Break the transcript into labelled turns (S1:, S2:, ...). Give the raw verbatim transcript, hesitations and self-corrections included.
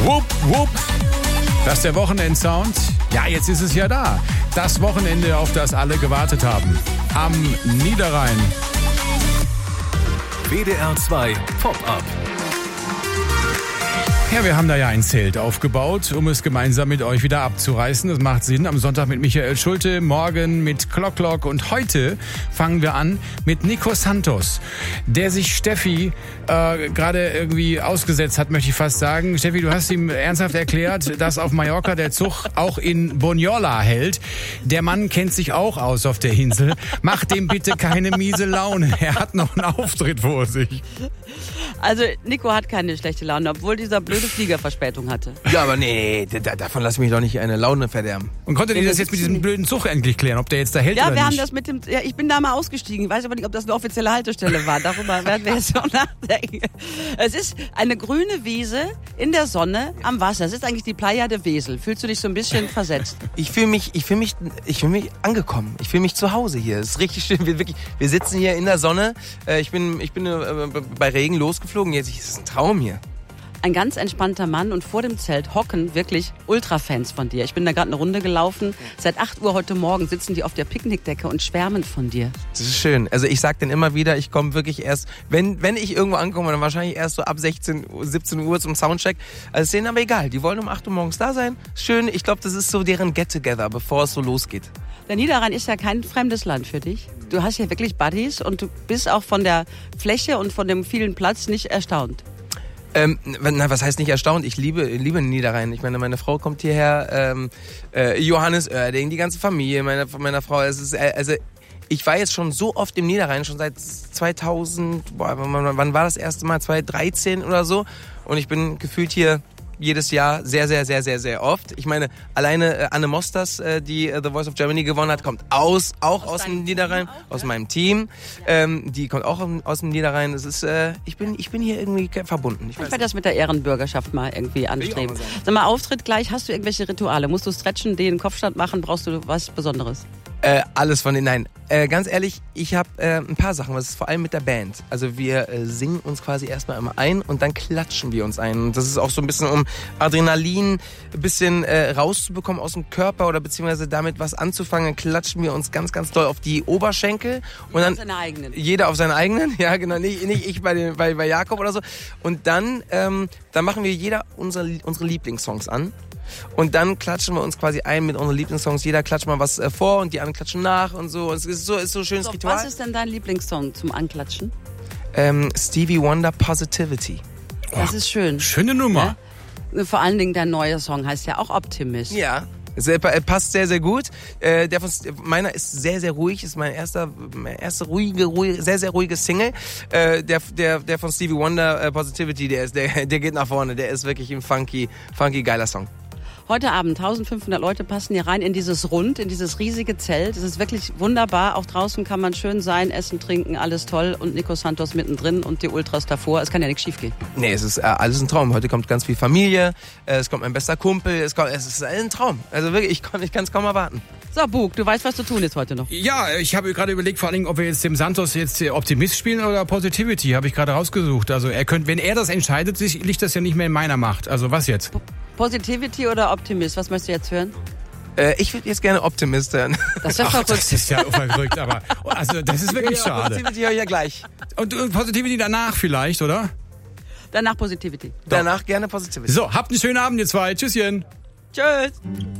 S1: Wupp, wupp. Das ist der Wochenendsound. Ja, jetzt ist es ja da. Das Wochenende, auf das alle gewartet haben. Am Niederrhein.
S2: W D R zwei Pop-Up.
S1: Ja, wir haben da ja ein Zelt aufgebaut, um es gemeinsam mit euch wieder abzureißen. Das macht Sinn. Am Sonntag mit Michael Schulte, morgen mit Clock Clock und heute fangen wir an mit Nico Santos, der sich Steffi äh, gerade irgendwie ausgesetzt hat, möchte ich fast sagen. Steffi, du hast ihm ernsthaft erklärt, dass auf Mallorca der Zug auch in Boniola hält. Der Mann kennt sich auch aus auf der Insel. Macht dem bitte keine miese Laune. Er hat noch einen Auftritt vor sich.
S3: Also Nico hat keine schlechte Laune, obwohl dieser blöde Fliegerverspätung hatte.
S4: Ja, aber nee, da, davon lass mich doch nicht eine Laune verderben.
S1: Und konntet ihr das jetzt mit diesem blöden Zug endlich klären, ob der jetzt da hält
S3: ja,
S1: oder nicht?
S3: Ja, wir haben das mit dem, ja, ich bin da mal ausgestiegen. Ich weiß aber nicht, ob das eine offizielle Haltestelle war. Darüber werden wir jetzt noch nachdenken. Es ist eine grüne Wiese in der Sonne am Wasser. Es ist eigentlich die Playa de Wesel. Fühlst du dich so ein bisschen versetzt?
S4: Ich fühle mich, ich fühle mich, ich fühle mich angekommen. Ich fühle mich zu Hause hier. Es ist richtig schön. Wir, wirklich, wir sitzen hier in der Sonne. Ich bin, ich bin bei Regen losgeflogen. Jetzt ist es ein Traum hier.
S3: Ein ganz entspannter Mann und vor dem Zelt hocken wirklich Ultra-Fans von dir. Ich bin da gerade eine Runde gelaufen. Seit acht Uhr heute Morgen sitzen die auf der Picknickdecke und schwärmen von dir.
S4: Das ist schön. Also ich sag denen immer wieder, ich komme wirklich erst, wenn wenn ich irgendwo ankomme, dann wahrscheinlich erst so ab sechzehn, siebzehn Uhr zum Soundcheck. Also ist denen aber egal. Die wollen um acht Uhr morgens da sein. Schön. Ich glaube, das ist so deren Get-Together, bevor es so losgeht.
S3: Der Niederrhein ist ja kein fremdes Land für dich. Du hast ja wirklich Buddies und du bist auch von der Fläche und von dem vielen Platz nicht erstaunt.
S4: Ähm, na, was heißt nicht erstaunt? Ich liebe, liebe den Niederrhein. Ich meine, meine Frau kommt hierher, ähm, äh, Johannes Oerding, die ganze Familie meiner, meiner Frau. Es ist, äh, also, ich war jetzt schon so oft im Niederrhein, schon seit zweitausend, boah, wann war das erste Mal? zweitausenddreizehn oder so. Und ich bin gefühlt hier jedes Jahr sehr, sehr, sehr, sehr, sehr oft. Ich meine, alleine äh, Anne Mosters, äh, die äh, The Voice of Germany gewonnen hat, kommt aus, auch aus, aus dem Niederrhein, auch, aus ja? meinem Team. Ja. Ähm, die kommt auch aus dem Niederrhein. Das ist, äh, ich bin, ich bin hier irgendwie verbunden. Ich,
S3: ich werde das mit der Ehrenbürgerschaft mal irgendwie anstreben. Sag mal, Auftritt gleich, hast du irgendwelche Rituale? Musst du stretchen, den Kopfstand machen? Brauchst du was Besonderes?
S4: Äh, alles von den, nein. Äh, ganz ehrlich, ich habe äh, ein paar Sachen, was ist vor allem mit der Band. Also wir äh, singen uns quasi erstmal immer ein und dann klatschen wir uns ein. Und das ist auch so ein bisschen, um Adrenalin ein bisschen äh, rauszubekommen aus dem Körper oder beziehungsweise damit was anzufangen. Dann klatschen wir uns ganz, ganz doll auf die Oberschenkel. Und dann
S3: auf seine eigenen.
S4: Jeder auf seinen eigenen, ja genau, nicht, nicht ich bei, den, bei, bei Jakob oder so. Und dann, ähm, dann machen wir jeder unsere, unsere Lieblingssongs an. Und dann klatschen wir uns quasi ein mit unseren Lieblingssongs. Jeder klatscht mal was äh, vor und die anderen klatschen nach und so. Und es ist so, ist so ein schönes
S3: so,
S4: Ritual.
S3: Was ist denn dein Lieblingssong zum Anklatschen?
S4: Ähm, Stevie Wonder, Positivity.
S3: Das ist schön.
S1: Schöne Nummer.
S3: Ja? Vor allen Dingen dein neuer Song heißt ja auch Optimist.
S4: Ja. Es passt sehr, sehr gut. Äh, der von, meiner ist sehr, sehr ruhig. Ist mein erster, mein erste ruhige, ruhige, sehr, sehr ruhige Single. Äh, der, der, der von Stevie Wonder, äh, Positivity, der ist, der, der geht nach vorne. Der ist wirklich ein funky, funky, geiler Song.
S3: Heute Abend, eintausendfünfhundert Leute passen hier rein in dieses Rund, in dieses riesige Zelt. Es ist wirklich wunderbar. Auch draußen kann man schön sein, essen, trinken, alles toll. Und Nico Santos mittendrin und die Ultras davor. Es kann ja nichts schief gehen.
S4: Nee, es ist äh, alles ein Traum. Heute kommt ganz viel Familie, äh, es kommt mein bester Kumpel, es, kommt, es ist ein Traum. Also wirklich, ich kann es kaum erwarten.
S3: So, Bug, du weißt, was zu tun ist heute noch.
S1: Ja, ich habe gerade überlegt, vor allen Dingen, ob wir jetzt dem Santos jetzt Optimist spielen oder Positivity, habe ich gerade rausgesucht. Also er könnte, wenn er das entscheidet, liegt das ja nicht mehr in meiner Macht. Also was jetzt?
S3: Positivity oder Optimist? Was möchtest du jetzt hören?
S4: Äh, ich würde jetzt gerne Optimist hören.
S3: Das ist ja
S1: Ach,
S3: verrückt.
S1: das ist ja verrückt, aber also das ist wirklich schade.
S4: Positivity höre ich ja gleich.
S1: Und, und Positivity danach vielleicht, oder?
S3: Danach Positivity.
S4: Danach gerne Positivity.
S1: So, habt einen schönen Abend, ihr zwei. Tschüsschen.
S3: Tschüss.